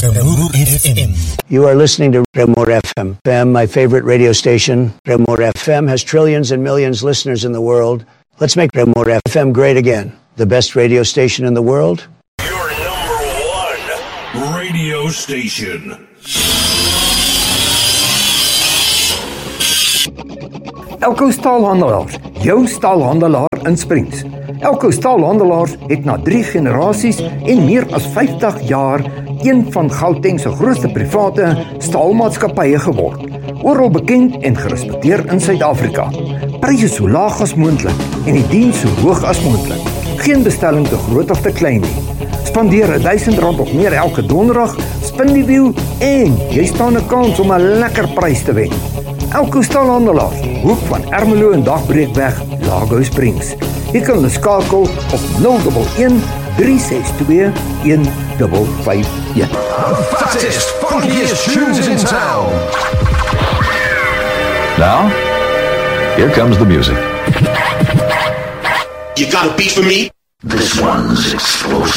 Remor FM. You are listening to Remor FM. My favorite radio station. Remor FM has trillions and millions of listeners in the world. Let's make Remor FM great again. The best radio station in the world. Your number one radio station. Elko Staalhandelaars, jou staalhandelaar in Springs. Elko Staalhandelaars het na 3 generasies en meer as 50 jaar een van Gauteng se grootste private staalmaatskappye geword. Oral bekend en gerespekteer in Suid-Afrika. Pryse so laag as moontlik en die diens so hoog as moontlik. Geen bestelling te groot of te klein nie. Spandeer R1000 of meer elke donderdag, spin die wiel en jy staan 'n kans om 'n lekker prys te wen. Elko Staalhandelaars, hoek van Ermelo en Dagbreekweg, Lago Springs. Jy kan hulle skakel op 011 362 1551. The fattest, funkiest tunes in town. Now, here comes the music. You got a beat for me? This one's explosive.